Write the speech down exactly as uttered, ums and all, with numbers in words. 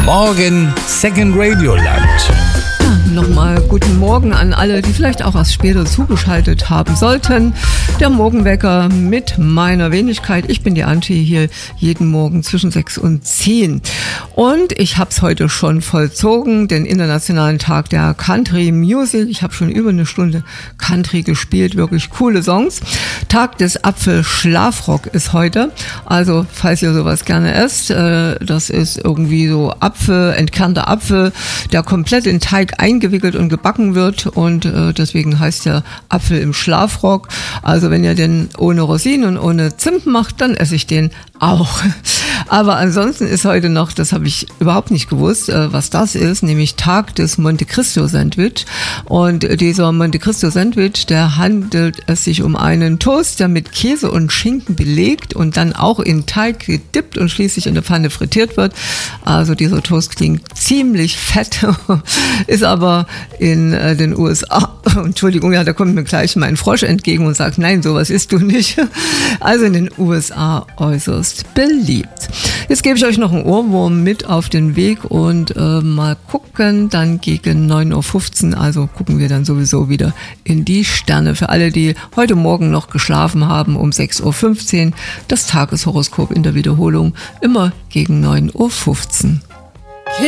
Morgen Second Radio Land. Nochmal guten Morgen an alle, die vielleicht auch erst später zugeschaltet haben sollten. Der Morgenwecker mit meiner Wenigkeit. Ich bin die Antje hier jeden Morgen zwischen sechs und zehn. Und ich habe es heute schon vollzogen, den Internationalen Tag der Country Music. Ich habe schon über eine Stunde Country gespielt, wirklich coole Songs. Tag des Apfelschlafrock ist heute. Also falls ihr sowas gerne esst, äh, das ist irgendwie so Apfel, entkernter Apfel, der komplett in Teig eingewickelt und gebacken wird und äh, deswegen heißt der Apfel im Schlafrock. Also wenn ihr den ohne Rosinen und ohne Zimt macht, dann esse ich den auch. Aber ansonsten ist heute noch, das habe ich überhaupt nicht gewusst, äh, was das ist, nämlich Tag des Monte Cristo Sandwich. Und äh, dieser Monte Cristo Sandwich, der handelt es sich um einen Toast, der mit Käse und Schinken belegt und dann auch in Teig gedippt und schließlich in der Pfanne frittiert wird. Also dieser Toast klingt ziemlich fett, ist aber in äh, den U S A, Entschuldigung, ja, da kommt mir gleich mein Frosch entgegen und sagt, nein, sowas isst du nicht. Also in den U S A äußerst beliebt. Jetzt gebe ich euch noch einen Ohrwurm mit auf den Weg und äh, mal gucken, dann gegen neun Uhr fünfzehn, also gucken wir dann sowieso wieder in die Sterne. Für alle, die heute Morgen noch geschlafen haben, um sechs Uhr fünfzehn, das Tageshoroskop in der Wiederholung, immer gegen neun Uhr fünfzehn.